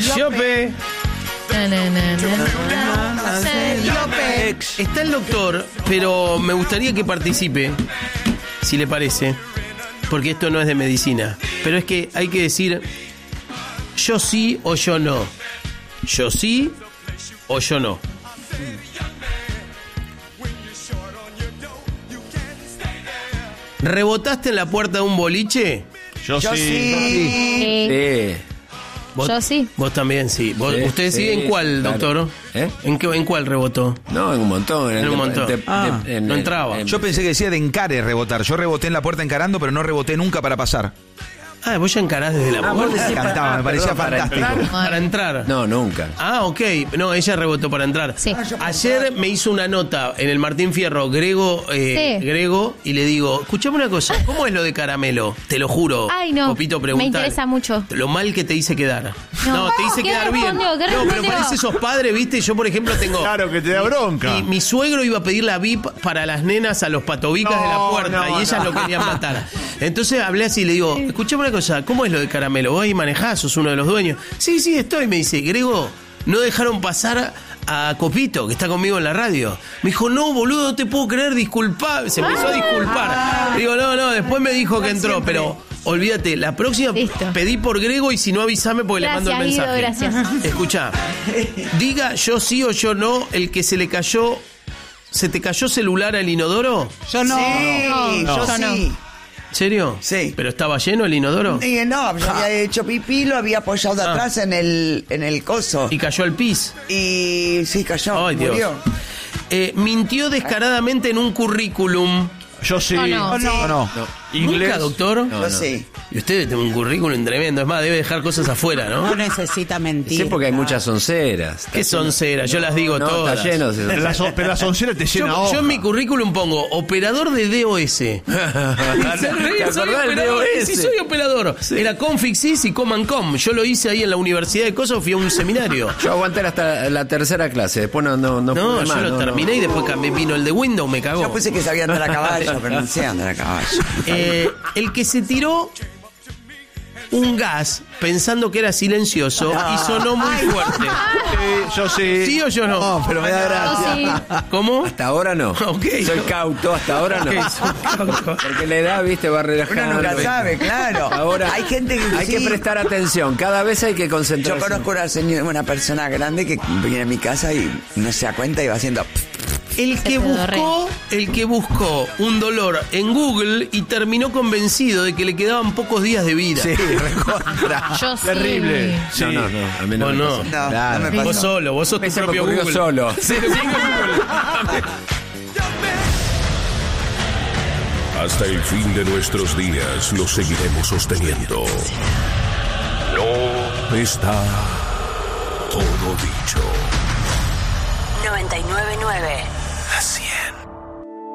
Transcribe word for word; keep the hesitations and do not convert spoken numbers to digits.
Yope. Na, na, na, na, na. Yope. Está el doctor, pero me gustaría que participe, si le parece, porque esto no es de medicina. Pero es que hay que decir yo sí o yo no. Yo sí o yo no. ¿Rebotaste en la puerta de un boliche? Yo, Yo sí. sí. Sí. ¿Vos, Yo sí. Vos también, sí. ¿Vos, Sí, ¿Usted sí, sigue en cuál, claro. doctor? ¿Eh? ¿En, qué, ¿En cuál rebotó? No, en un montón. En un el- montón. de- de- Ah, de- en- no en- entraba. en- Yo pensé que decía de encare rebotar. Yo reboté en la puerta encarando, pero no reboté nunca para pasar. Ah, vos ya encarás desde la Ah, vos puerta. decís Me encantaba, me parecía perdón, para fantástico. entrar. Para entrar. No, nunca. Ah, ok. No, ella rebotó para entrar. Sí. Ayer me hizo una nota en el Martín Fierro, Grego, eh, Sí. Grego, y le digo, escuchame una cosa, ¿cómo es lo de caramelo? Te lo juro. Ay, no. Copito, preguntar. Me interesa mucho. Lo mal que te hice quedar. No, No. te hice ¿Qué quedar bien. respondió? ¿Qué No, pero respondió? parece esos padres, ¿viste? Yo, por ejemplo, tengo... Claro que te da bronca. Y mi suegro iba a pedir la V I P para las nenas a los patobicas No, de la puerta no, y ellas no. lo querían matar. Entonces hablé así y le digo, escuchame una cosa, ¿cómo es lo de caramelo? ¿Vos ahí manejás? ¿Sos uno de los dueños? Sí, sí, estoy. Me dice, Grego, no dejaron pasar a Copito, que está conmigo en la radio. Me dijo, no, boludo, no te puedo creer, disculpa. Se empezó a disculpar. Digo, no, no, después me dijo que entró, pero olvídate, la próxima Listo. pedí por Grego y si no avísame porque Gracias, le mando el mensaje. Guido, gracias. Escuchá, diga yo sí o yo no, el que se le cayó, ¿se te cayó celular al inodoro? Yo no. Sí, No, yo yo no. sí. ¿En serio? Sí. ¿Pero estaba lleno el inodoro? Eh, no, yo había hecho pipí, lo había apoyado de Ah. atrás en el, en el coso. Y cayó al pis. Y sí, cayó, Ay, Dios. murió. Eh, mintió descaradamente en un currículum. Yo sí. No, no. No, no. Inglés. ¿Nunca, doctor? No, Yo no. sí. Y usted tiene un currículum tremendo. Es más, debe dejar cosas afuera, No ¿no? necesita mentir. Sí, porque hay muchas onceras. ¿Qué son ceras? Yo las digo No, todas. está lleno. de- La so- pero la soncera te llena Yo, hoja. yo en mi currículum pongo operador de D O S. ¿Te Soy acordás del operador, D O S? Sí, soy operador. Era Config Sys y Command Com. Yo lo hice ahí en la Universidad de Kosovo, fui a un seminario. Yo aguanté hasta la tercera clase, después no no no, No, pude yo más, lo no, terminé no. y después cambié, vino el de Windows, me cagó. Yo pensé que sabía andar a caballo, pero no sé andar a caballo. Eh, el que se tiró un gas pensando que era silencioso y sonó muy fuerte. Sí, yo sí. ¿Sí o yo no? No, pero me da Yo gracia. sí. ¿Cómo? Hasta ahora no. Ok. Soy cauto, hasta ahora no. Ok, soy cauto. Porque la edad, viste, va relajando. Uno nunca sabe, claro. Ahora hay gente que hay que sí. prestar atención. Cada vez hay que Yo concentrarse. conozco una señora, una persona grande que viene a mi casa y no se da cuenta y va haciendo. El Se que pedorrea. buscó, el que buscó un dolor en Google y terminó convencido de que le quedaban pocos días de vida. Sí, recontra. Yo sí. Terrible. Sí. No, no, no. A mí no ¿O me no? pasó. No, Claro. no me pasó. Vos solo, vos sos tu Me se me propio ocurrió Google. solo. Sí, tu propio Google. Hasta el fin de nuestros días lo seguiremos sosteniendo. No está todo dicho. noventa y nueve punto nueve